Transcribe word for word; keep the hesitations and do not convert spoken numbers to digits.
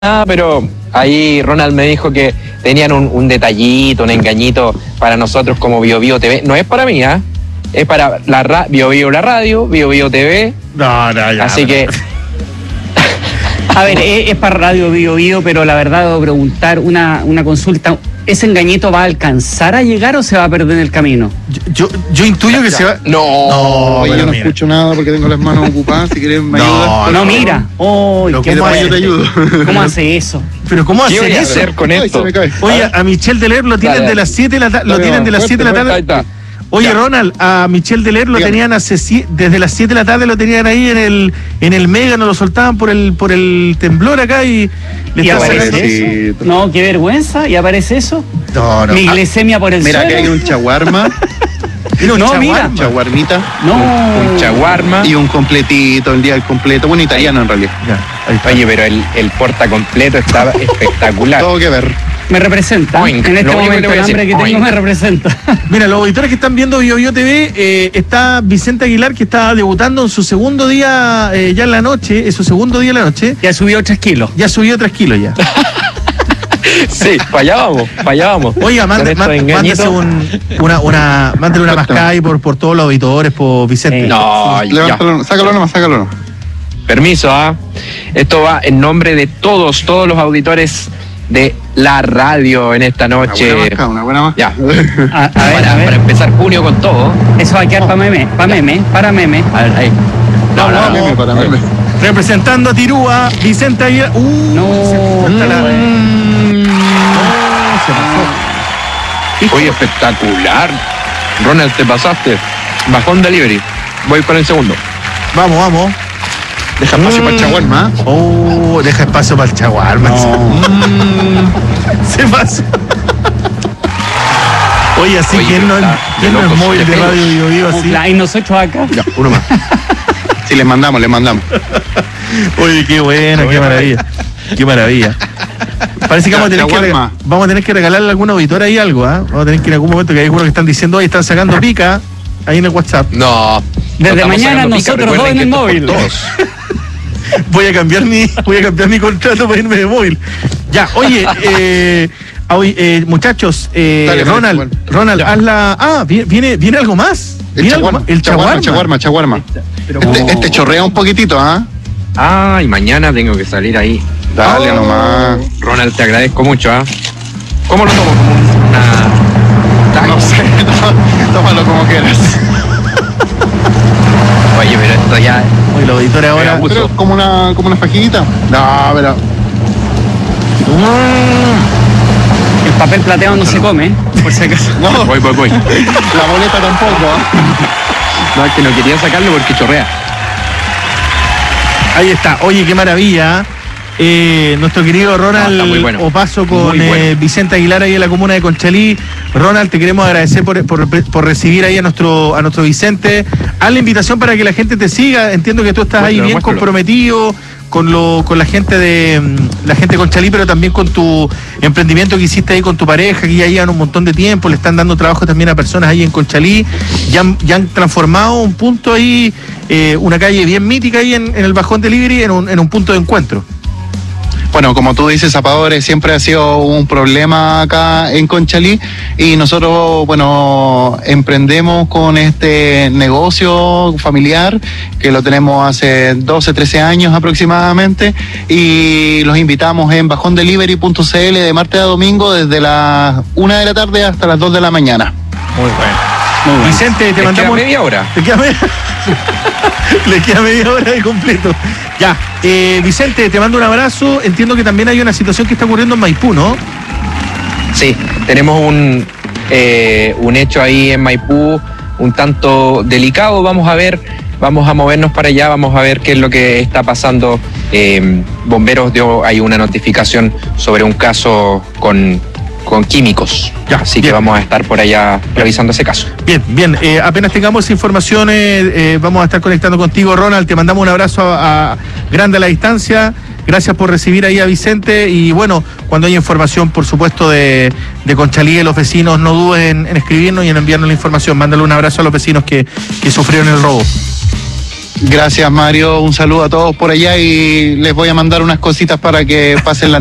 nada, pero ahí Ronald me dijo que tenían un, un detallito, un engañito para nosotros como Bio Bio T V. No es para mí, ¿eh? Es para la ra Bio Bio la radio, Bio Bio T V. No, no, ya. Así que... A ver, es, es para Radio Bio Bio, pero la verdad debo preguntar una, una consulta. ¿Ese engañito va a alcanzar a llegar o se va a perder en el camino? Yo, yo, yo intuyo que se va... No, No, yo no mira. escucho nada porque tengo las manos ocupadas. Si quieres me No, ayudas. No, mira. Oh, Lo ¿qué que ¿cómo, después yo te hace, ayudo. ¿Cómo hace eso? Pero ¿cómo ¿qué hacen voy a eso? hacer con Ay, esto? se me cae. Oye, a Michelle Deler lo tienen Dale, de las siete de la tarde, lo Dale, tienen de las fuerte, siete de la fuerte, tarde. Ahí está. Oye, Ya. Ronald, a Michelle Deler lo Dígame. tenían hace si- desde las siete de la tarde, lo tenían ahí en el en el Mega, no lo soltaban por el por el temblor acá y le ¿Y está aparece sacando- Sí. eso? No, qué vergüenza. ¿Y aparece eso? No, no. Mi Ah, glicemia por el Mira, aquí hay suelo. un chaguarma, mira, un no, chaguarma. mira. chaguarmita No. Un chaguarma. y un completito, el día del completo. Bueno, italiano en realidad. Ya, ahí está. Oye, pero el, el porta completo estaba espectacular. Todo que ver. Me representa. Oink. En este Lo único que te momento voy a el hambre decir, que tengo oink. me representa. Mira, los auditores que están viendo Bio Bio T V, eh, está Vicente Aguilar, que está debutando en su segundo día eh, ya en la noche, es su segundo día en la noche, Ya subió tres kilos. ya subió tres kilos ya. Sí, para allá vamos, para allá vamos. Oiga, Con mande, estos mande- mándese engañitos. un, una, una, mándele una mascada ahí por, por todos los auditores, por Vicente. Sí. No, ya. Levántalo, sácalo nomás, sácalo nomás. Permiso, ¿ah? Esto va en nombre de todos, todos los auditores de la radio en esta Una noche. buena mascada, una buena Ya. mascada. A, a ver, para, a para ver. empezar junio con todo. Eso va a quedar para meme, para meme, para meme. A ver, ahí. No, no, no. Meme para meme. Representando a Tirúa, Vicente Aguilar. Uh, No, se, hasta la- Mm. no, se pasó. Oye, espectacular. Ronald, te pasaste. Bajón delivery. Voy con el segundo. Vamos, vamos. Deja espacio para el chaguarma. ¿eh? Oh, deja espacio para el chaguarma. Se pasó. Oye, así Oye, que pero no, está ¿quién de no es locos, móvil de de pelos. Radio Bio Bio así? Y nosotros acá. Ya, uno más. Sí, les mandamos, les mandamos. Oye, qué bueno, qué maravilla. Qué maravilla. Parece que Ya, vamos a tener que, chaguarma. rega- vamos a tener que regalarle a algún auditor ahí algo, ¿ah? Vamos a tener que ir en algún momento que hay algunos que están diciendo, hoy están sacando pica ahí en el WhatsApp. No. Desde no estamos mañana sacando pica, nosotros dos recuerden en el que esto es por móvil. todos. Voy a cambiar mi, voy a cambiar mi contrato para irme de móvil. Ya, oye, eh, hoy, eh, muchachos, eh, Dale, dale, Ronald, chaguarma. Ronald, Ya. haz la. Ah, viene, viene, viene algo más. El ¿Viene algo chaguarma, más? El chaguarma, chaguarma. chaguarma, chaguarma. Este, este chorrea un poquitito, ¿ah? Ay, mañana tengo que salir ahí. Dale Oh. nomás. Ronald, te agradezco mucho, ¿ah? ¿Cómo lo tomo? Como una... No sé, tómalo como quieras. Oye, pero esto ya... Oye, los auditores ahora. Abuso. Pero como una, como una fajita. No, pero. El papel plateado no se come, ¿eh? Por si acaso. No, Voy, voy, voy. la boleta tampoco, ¿ah? No, es que no quería sacarlo porque chorrea. Ahí está. Oye, qué maravilla. Eh, nuestro querido Ronald No, está muy bueno. Opaso con Muy bueno. eh, Vicente Aguilar ahí en la comuna de Conchalí. Ronald, te queremos agradecer por, por, por recibir ahí a nuestro a nuestro Vicente. Haz la invitación para que la gente te siga. Entiendo que tú estás ahí Muéstralo, bien muéstralo. comprometido con lo con la gente de mm, la gente de Conchalí, pero también con tu emprendimiento que hiciste ahí con tu pareja, que ya llevan un montón de tiempo, le están dando trabajo también a personas ahí en Conchalí. Ya han, ya han transformado un punto ahí, eh, una calle bien mítica ahí en, en el Bajón Delivery, en un, en un punto de encuentro. Bueno, como tú dices, Zapadores siempre ha sido un problema acá en Conchalí y nosotros, bueno, emprendemos con este negocio familiar que lo tenemos hace doce, trece años aproximadamente y los invitamos en bajón delivery punto c l de martes a domingo desde las una de la tarde hasta las dos de la mañana. Muy bueno. Muy bueno. Vicente, te Les queda mandamos. media hora. ¿Te queda media? Le queda media hora de completo. Ya, eh, Vicente, te mando un abrazo. Entiendo que también hay una situación que está ocurriendo en Maipú, ¿no? Sí, tenemos un, eh, un hecho ahí en Maipú un tanto delicado. Vamos a ver, vamos a movernos para allá, vamos a ver qué es lo que está pasando. Eh, Bomberos dio ahí una notificación sobre un caso con, con químicos. Ya, Así bien. que vamos a estar por allá revisando ese caso. Bien, bien. Eh, apenas tengamos esa información, eh, eh, vamos a estar conectando contigo, Ronald. Te mandamos un abrazo a, a grande a la distancia. Gracias por recibir ahí a Vicente. Y bueno, cuando haya información, por supuesto, de, de Conchalí, de los vecinos, no dudes en, en escribirnos y en enviarnos la información. Mándale un abrazo a los vecinos que, que sufrieron el robo. Gracias, Mario. Un saludo a todos por allá y les voy a mandar unas cositas para que pasen la